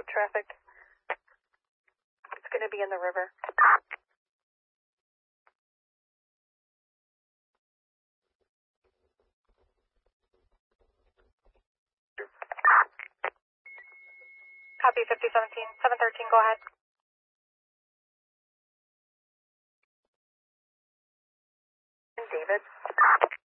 traffic. It's going to be in the river. Copy 5017, 713, go ahead. David.